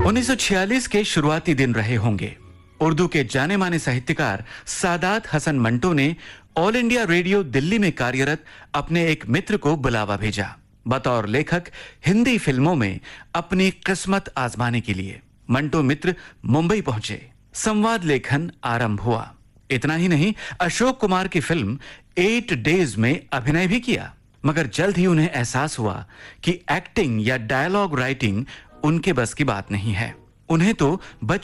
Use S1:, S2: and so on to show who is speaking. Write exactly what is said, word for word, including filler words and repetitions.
S1: उन्नीस सौ छियालीस के शुरुआती दिन रहे होंगे। उर्दू के जाने माने साहित्यकार सादात हसन मंटो ने ऑल इंडिया रेडियो दिल्ली में कार्यरत अपने एक मित्र को बुलावा भेजा बतौर लेखक हिंदी फिल्मों में अपनी किस्मत आजमाने के लिए। मंटो मित्र मुंबई पहुंचे, संवाद लेखन आरंभ हुआ। इतना ही नहीं, अशोक कुमार की फिल्म एट डेज में अभिनय भी किया। मगर जल्द ही उन्हें एहसास हुआ कि एक्टिंग या डायलॉग राइटिंग उनके बस की बात नहीं है। उन्हें तो बच